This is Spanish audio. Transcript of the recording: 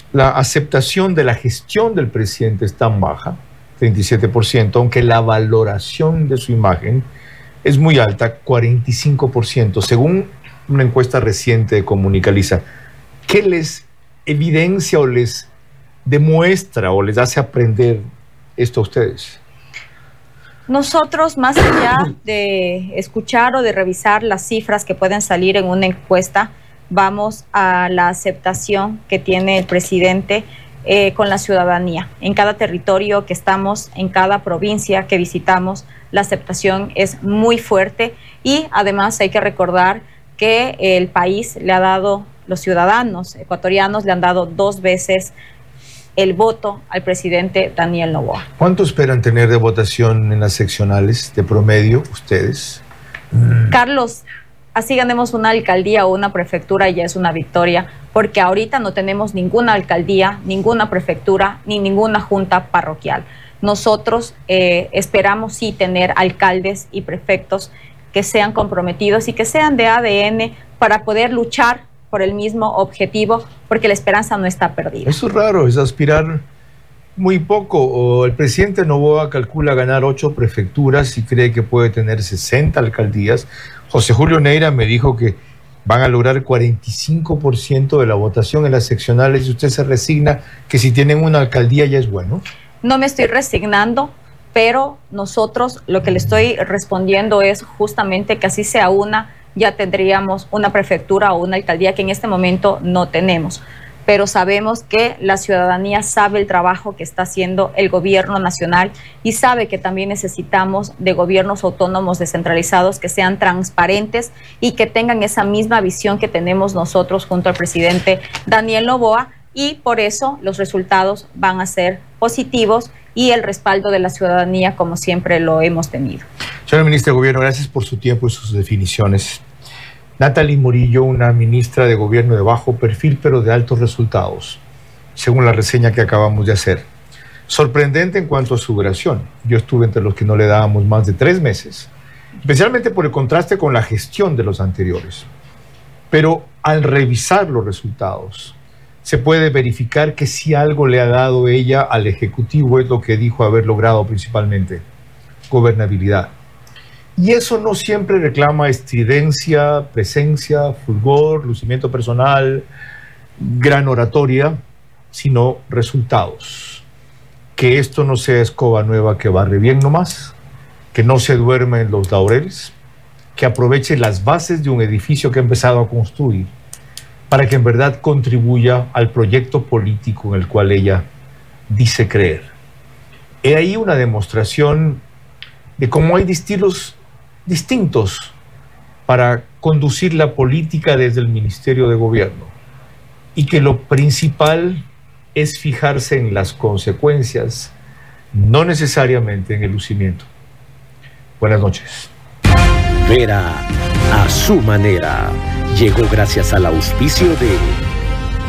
la aceptación de la gestión del presidente es tan baja, 37%, aunque la valoración de su imagen es muy alta, 45%, según una encuesta reciente de Comunicaliza. ¿Qué les evidencia o les demuestra o les hace aprender esto a ustedes? Nosotros, más allá de escuchar o de revisar las cifras que pueden salir en una encuesta, vamos a la aceptación que tiene el presidente con la ciudadanía. En cada territorio que estamos, en cada provincia que visitamos, la aceptación es muy fuerte y además hay que recordar que el país le ha dado, los ciudadanos ecuatorianos le han dado 2 veces el voto al presidente Daniel Noboa. ¿Cuánto esperan tener de votación en las seccionales de promedio ustedes? Carlos, así ganemos una alcaldía o una prefectura ya es una victoria, porque ahorita no tenemos ninguna alcaldía, ninguna prefectura, ni ninguna junta parroquial. Nosotros esperamos sí tener alcaldes y prefectos que sean comprometidos y que sean de ADN para poder luchar por el mismo objetivo, porque la esperanza no está perdida. Eso es raro, es aspirar muy poco. El presidente Noboa calcula ganar 8 prefecturas y cree que puede tener 60 alcaldías. José Julio Neira me dijo que van a lograr el 45% de la votación en las seccionales y usted se resigna que si tienen una alcaldía ya es bueno. No me estoy resignando, pero nosotros lo que le estoy respondiendo es justamente que así sea una, ya tendríamos una prefectura o una alcaldía que en este momento no tenemos. Pero sabemos que la ciudadanía sabe el trabajo que está haciendo el gobierno nacional y sabe que también necesitamos de gobiernos autónomos descentralizados que sean transparentes y que tengan esa misma visión que tenemos nosotros junto al presidente Daniel Noboa, y por eso los resultados van a ser positivos y el respaldo de la ciudadanía como siempre lo hemos tenido. Señora ministra de Gobierno, gracias por su tiempo y sus definiciones. Natalie Murillo, una ministra de gobierno de bajo perfil pero de altos resultados, según la reseña que acabamos de hacer. Sorprendente en cuanto a su duración. Yo estuve entre los que no le dábamos más de 3 meses, especialmente por el contraste con la gestión de los anteriores. Pero al revisar los resultados, se puede verificar que si algo le ha dado ella al Ejecutivo es lo que dijo haber logrado principalmente: gobernabilidad. Y eso no siempre reclama estridencia, presencia, fulgor, lucimiento personal, gran oratoria, sino resultados. Que esto no sea escoba nueva que barre bien nomás, que no se duerme en los laureles, que aproveche las bases de un edificio que ha empezado a construir para que en verdad contribuya al proyecto político en el cual ella dice creer. He ahí una demostración de cómo hay estilos distintos para conducir la política desde el Ministerio de Gobierno y que lo principal es fijarse en las consecuencias, no necesariamente en el lucimiento. Buenas noches. Vera a su manera llegó gracias al auspicio de